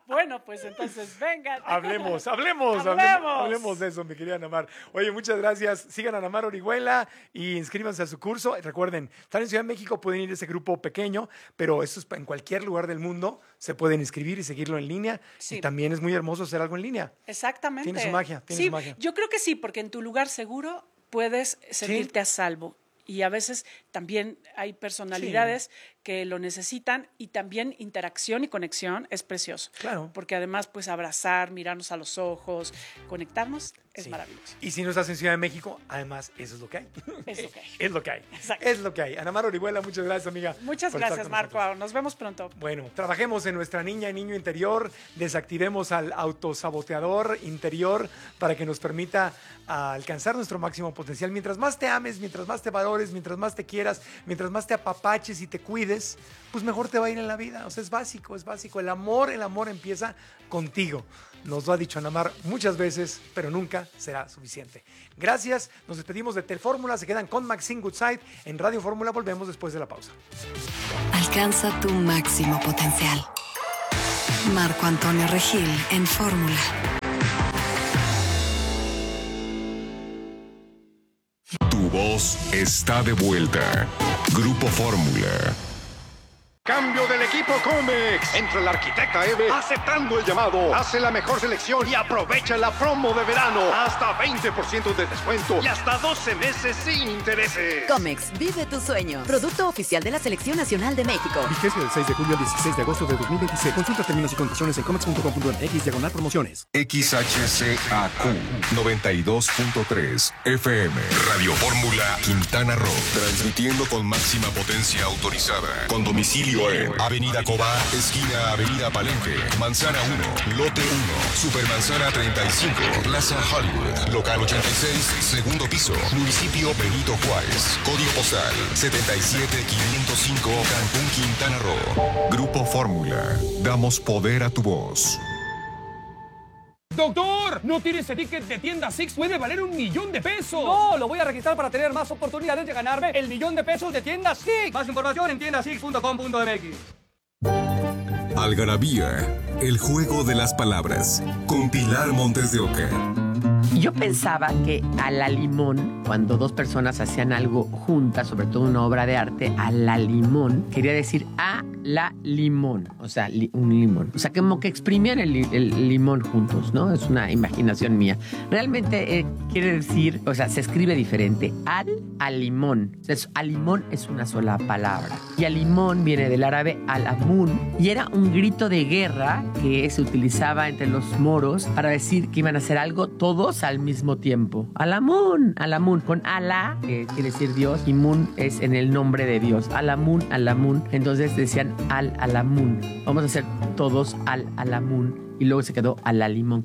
Bueno, pues entonces vengan. Hablemos, hablemos, hablemos, hablemos de eso, mi querida Ana Mar. Oye, muchas gracias. Sigan a Ana Mar Orihuela y inscríbanse a su curso. Recuerden, están en Ciudad de México, pueden ir a ese grupo pequeño, pero esto es en cualquier lugar del mundo. Se pueden inscribir y seguirlo en línea. Sí. Y también es muy hermoso hacer algo en línea. Exactamente. Tiene su magia, tiene sí, su magia. Yo creo que sí, porque en tu lugar seguro puedes sentirte ¿Sí? a salvo. Y a veces también hay personalidades sí. que lo necesitan y también interacción y conexión es precioso. Claro. Porque además, pues abrazar, mirarnos a los ojos, conectarnos es sí. maravilloso. Y si no estás en Ciudad de México, además, eso es lo que hay. Es lo que hay. Es lo que hay. Exacto. Es lo que hay. Ana Mar Orihuela, muchas gracias, amiga. Muchas gracias, Marco. Nosotros. Nos vemos pronto. Bueno, trabajemos en nuestra niña y niño interior, desactivemos al autosaboteador interior para que nos permita alcanzar nuestro máximo potencial. Mientras más te ames, mientras más te valores, mientras más te quieras, mientras más te apapaches y te cuides, pues mejor te va a ir en la vida. O sea, es básico, es básico. El amor, el amor empieza contigo. Nos lo ha dicho Ana Mar muchas veces, pero nunca será suficiente. Gracias, nos despedimos de Telfórmula. Se quedan con Maxine Goodside en Radio Fórmula. Volvemos después de la pausa. Alcanza tu máximo potencial. Marco Antonio Regil en Fórmula. Tu voz está de vuelta. Grupo Fórmula. Cambio del equipo Comex. Entra el arquitecta Eve aceptando el llamado. Hace la mejor selección y aprovecha la promo de verano. Hasta veinte por ciento de descuento y hasta doce meses sin intereses. Comex, vive tu sueño. Producto oficial de la Selección Nacional de México. Vigencia del seis de julio al dieciséis de agosto de dos mil veintiséis. Consulta términos y condiciones en comex punto com punto m x diagonal promociones. X H C A Q noventa y dos punto tres F M. Radio Fórmula Quintana Roo. Transmitiendo con máxima potencia autorizada. Con domicilio en Avenida Cobá, esquina Avenida Palenque, Manzana uno, Lote uno, Supermanzana treinta y cinco, Plaza Hollywood, Local ochenta y seis, segundo piso, Municipio Benito Juárez, Código postal setenta y siete quinientos cinco, Cancún, Quintana Roo. Grupo Fórmula, damos poder a tu voz. ¡Doctor! ¿No tienes ese ticket de tienda Six? ¡Puede valer un millón de pesos! No, lo voy a registrar para tener más oportunidades de ganarme el millón de pesos de tienda Six. Más información en tienda six punto com punto m x. Algarabía, el juego de las palabras, con Pilar Montes de Oca. Yo pensaba que a la limón, cuando dos personas hacían algo juntas, sobre todo una obra de arte, a la limón, quería decir a la limón, o sea, li, un limón. O sea, como que exprimían el, el limón juntos, ¿no? Es una imaginación mía. Realmente eh, quiere decir, o sea, se escribe diferente. Al, al limón. O sea, es, al limón es una sola palabra. Y al limón viene del árabe al-amun, y era un grito de guerra que se utilizaba entre los moros para decir que iban a hacer algo todos al mismo tiempo. Al-amun, al-amun, con Alá, que quiere decir Dios, y Mun es en el nombre de Dios. Al-amun, al-amun. Entonces decían al-alamun. Vamos a hacer todos al-alamun. Y luego se quedó al-alimón.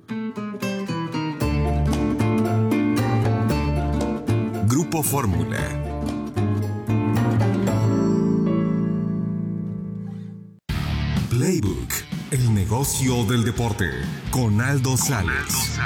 Grupo Fórmula. Playbook, el negocio del deporte, con Aldo Sales.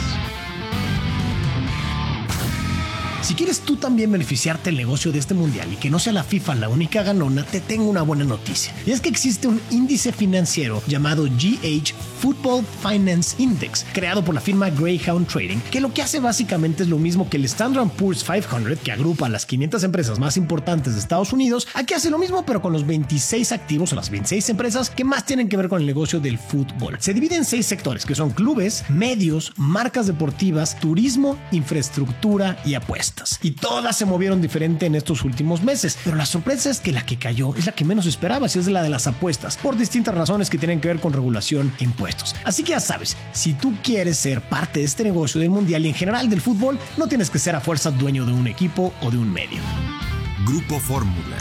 Si quieres tú también beneficiarte del negocio de este mundial y que no sea la FIFA la única ganona, te tengo una buena noticia. Y es que existe un índice financiero llamado G H Football Finance Index, creado por la firma Greyhound Trading, que lo que hace básicamente es lo mismo que el Standard and Poor's quinientos, que agrupa a las quinientas empresas más importantes de Estados Unidos. Aquí hace lo mismo, pero con los veintiséis activos o las veintiséis empresas que más tienen que ver con el negocio del fútbol. Se divide en seis sectores, que son clubes, medios, marcas deportivas, turismo, infraestructura y apuestas. Y todas se movieron diferente en estos últimos meses, pero la sorpresa es que la que cayó es la que menos esperabas, y es la de las apuestas, por distintas razones que tienen que ver con regulación e impuestos. Así que ya sabes, si tú quieres ser parte de este negocio del mundial y en general del fútbol, no tienes que ser a fuerza dueño de un equipo o de un medio. Grupo Fórmula.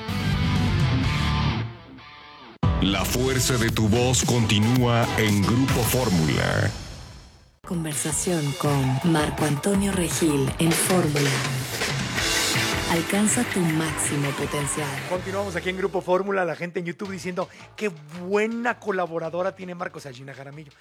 La fuerza de tu voz continúa en Grupo Fórmula. Conversación con Marco Antonio Regil en Fórmula. Alcanza tu máximo potencial. Continuamos aquí en Grupo Fórmula, la gente en YouTube diciendo qué buena colaboradora tiene Marcos, o sea, Gina Jaramillo.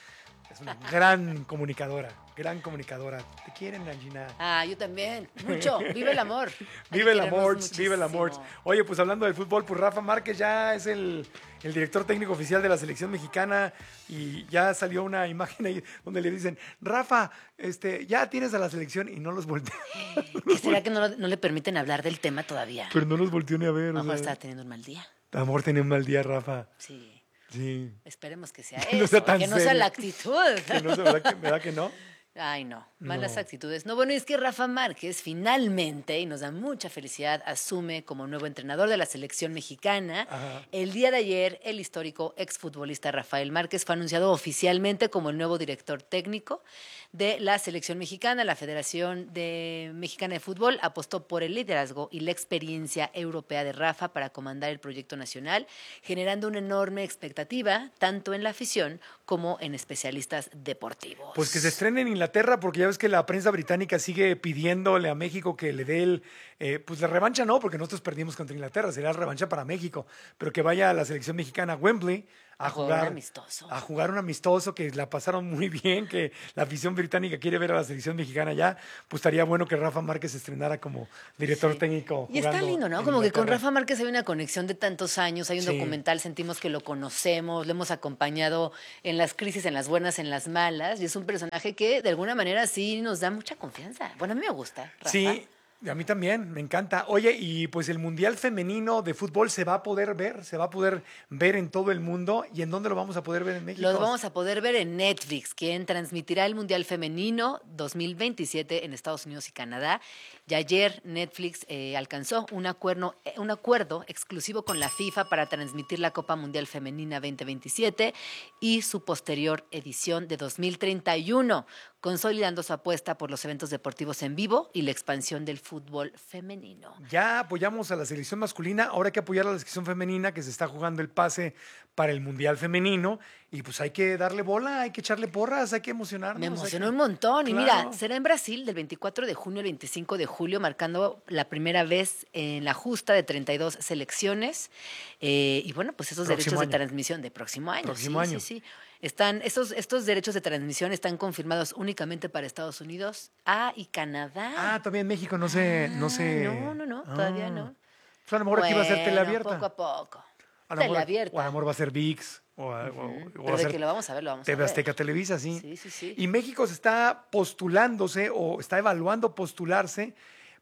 Es una gran comunicadora, gran comunicadora. ¿Te quieren, Angina? Ah, yo también. Mucho. Vive el amor. Vive el amor, vive el amor. Oye, pues hablando del fútbol, pues Rafa Márquez ya es el, el director técnico oficial de la selección mexicana y ya salió una imagen ahí donde le dicen, Rafa, este, ya tienes a la selección y no los volteó. ¿Qué será que no, no le permiten hablar del tema todavía? Pero no los volteó ni a ver. A lo mejor o sea, está teniendo un mal día. Amor, tenía un mal día, Rafa. Sí. Sí. Esperemos que sea Que eso, no sea tan que no serio. sea la actitud. Que no sea, ¿verdad que, ¿verdad que no? Ay, no, malas No. actitudes. No, bueno, es que Rafa Márquez finalmente, y nos da mucha felicidad, asume como nuevo entrenador de la selección mexicana. Ajá. El día de ayer, el histórico exfutbolista Rafael Márquez fue anunciado oficialmente como el nuevo director técnico de la selección mexicana. La Federación de Mexicana de Fútbol apostó por el liderazgo y la experiencia europea de Rafa para comandar el proyecto nacional, generando una enorme expectativa tanto en la afición como en especialistas deportivos. Pues que se estrene en Inglaterra, porque ya ves que la prensa británica sigue pidiéndole a México que le dé el, eh, pues la revancha no, porque nosotros perdimos contra Inglaterra, sería la revancha para México, pero que vaya a la selección mexicana a Wembley a, A jugar jugar un amistoso. a jugar un amistoso, que la pasaron muy bien, que la afición británica quiere ver a la selección mexicana ya, pues estaría bueno que Rafa Márquez se estrenara como director técnico. Y está jugando lindo, ¿no? en Como que con Inglaterra. Rafa Márquez hay una conexión de tantos años, hay un Sí. documental, sentimos que lo conocemos, lo hemos acompañado en las crisis, en las buenas, en las malas, y es un personaje que de alguna manera sí nos da mucha confianza. Bueno, a mí me gusta, Rafa. Sí, a mí también, me encanta. Oye, y pues el Mundial Femenino de Fútbol se va a poder ver, se va a poder ver en todo el mundo. ¿Y en dónde lo vamos a poder ver en México? Los vamos a poder ver en Netflix, quien transmitirá el Mundial Femenino dos mil veintisiete en Estados Unidos y Canadá. Y ayer Netflix eh, alcanzó un acuerdo, un acuerdo exclusivo con la FIFA para transmitir la Copa Mundial Femenina veinte veintisiete y su posterior edición de dos mil treinta y uno, consolidando su apuesta por los eventos deportivos en vivo y la expansión del fútbol femenino. Ya apoyamos a la selección masculina, ahora hay que apoyar a la selección femenina que se está jugando el pase para el Mundial Femenino y pues hay que darle bola, hay que echarle porras, hay que emocionarnos. Me hay emocionó que- un montón. Y Claro. mira, será en Brasil del veinticuatro de junio al veinticinco de julio, marcando la primera vez en la justa de treinta y dos selecciones. Eh, y bueno, pues esos Próximo derechos año. de transmisión de próximo año. Próximo sí, año. Sí, sí. Están, estos, estos derechos de transmisión están confirmados únicamente para Estados Unidos, ah, y Canadá. Ah, todavía en México no se... no, se... no, no, no, todavía Ah. no. Pues a lo mejor aquí va a ser Bueno, teleabierta. poco a poco. A lo mejor- Teleabierta. O a lo mejor va a ser ViX. O, a- o- o Pero va a de ser que lo vamos a ver, lo vamos a T V ver. Azteca Televisa, sí. Sí, sí, sí. Y México se está postulándose o está evaluando postularse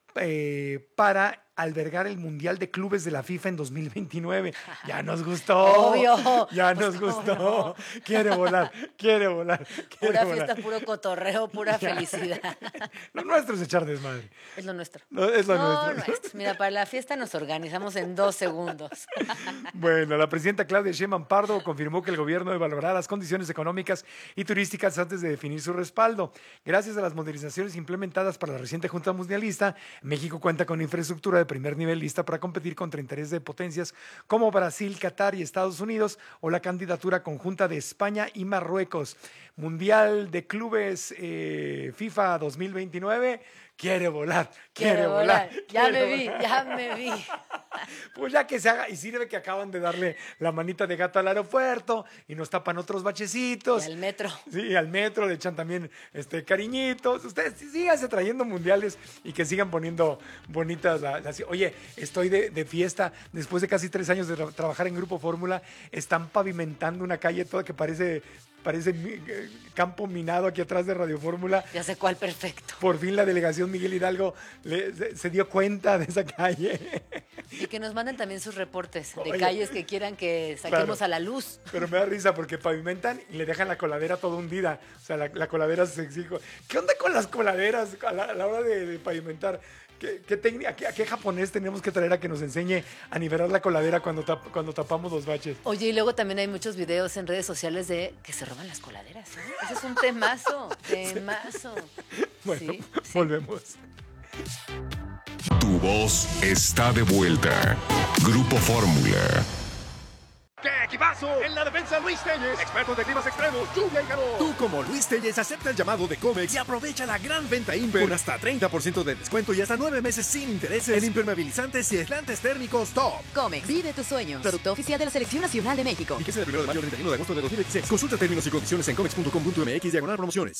eh, para albergar el Mundial de Clubes de la FIFA en dos mil veintinueve. Ya nos gustó. Obvio. Ya Pues, nos ¿cómo gustó. no? Quiere volar, quiere volar. Quiere Pura volar. fiesta, puro cotorreo, pura Ya. felicidad. Lo nuestro es echar desmadre. Es lo nuestro. No, es lo No, nuestro. Mira, para la fiesta nos organizamos en dos segundos. Bueno, la presidenta Claudia Sheinbaum Pardo confirmó que el gobierno evaluará las condiciones económicas y turísticas antes de definir su respaldo. Gracias a las modernizaciones implementadas para la reciente Junta Mundialista, México cuenta con infraestructura de primer nivel lista para competir contra intereses de potencias como Brasil, Qatar y Estados Unidos o la candidatura conjunta de España y Marruecos. Mundial de Clubes eh, FIFA dos mil veintinueve. Quiere volar, quiere, Quiero volar. volar. Ya quiere me vi, volar. ya me vi. Pues ya que se haga, y sirve que acaban de darle la manita de gato al aeropuerto y nos tapan otros bachecitos. Y al metro. Sí, al metro le echan también este, cariñitos. Ustedes sí, síganse trayendo mundiales y que sigan poniendo bonitas las... las- Oye, estoy de, de fiesta. Después de casi tres años de tra- trabajar en Grupo Fórmula, están pavimentando una calle toda que parece... Parece mi- eh, campo minado aquí atrás de Radio Fórmula. Ya sé cuál perfecto. Por fin la delegación Miguel Hidalgo le- se, se dio cuenta de esa calle. Y que nos manden también sus reportes de Oye. calles que quieran que saquemos Claro. a la luz. Pero me da risa porque pavimentan y le dejan la coladera toda hundida. O sea, la, la coladera se exige. ¿Qué onda con las coladeras a la, a la hora de, de pavimentar? ¿Qué, qué técnica, qué, a qué japonés tenemos que traer a que nos enseñe a nivelar la coladera cuando, tap- cuando tapamos los baches? Oye, y luego también hay muchos videos en redes sociales de que se roban las coladeras. ¿eh? Ese es un temazo, temazo. Bueno, Sí, volvemos. Tu voz está de vuelta. Grupo Fórmula. ¡Que equipazo! En la defensa, Luis Telles, experto de climas extremos, lluvia y calor. Tú, como Luis Telles, acepta el llamado de Comex y aprovecha la gran venta Imper con hasta treinta por ciento de descuento y hasta nueve meses sin intereses en impermeabilizantes y aislantes térmicos Top. Comex, vive tus sueños. Producto oficial de la Selección Nacional de México. Fíjese del primero de mayo al treinta y uno de agosto de dos mil veintiséis. Consulta términos y condiciones en comex punto com punto m x diagonal promociones.